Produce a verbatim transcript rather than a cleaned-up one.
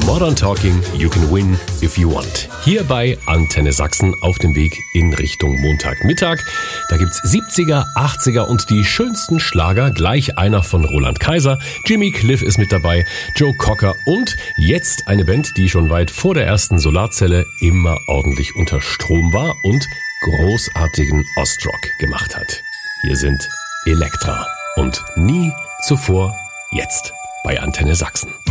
Modern Talking, you can win if you want. Hier bei Antenne Sachsen auf dem Weg in Richtung Montagmittag. Da gibt's siebziger, achtziger und die schönsten Schlager. Gleich einer von Roland Kaiser. Jimmy Cliff ist mit dabei, Joe Cocker und jetzt eine Band, die schon weit vor der ersten Solarzelle immer ordentlich unter Strom war und großartigen Ostrock gemacht hat. Hier sind Elektra und nie zuvor jetzt bei Antenne Sachsen.